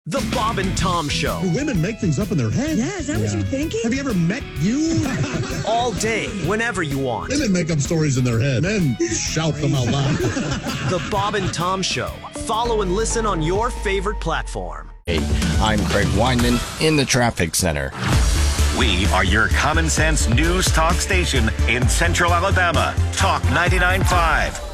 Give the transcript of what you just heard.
The Bob and Tom Show. Do women make things up in their head? Yeah, is that what you're thinking? Have you ever met you? All day, whenever you want. Women make up stories in their head. Men shout them out loud. The Bob and Tom Show. Follow and listen on your favorite platform. Hey, I'm Craig Weinman in the traffic center. We are your common sense news talk station in Central Alabama. Talk 99.5.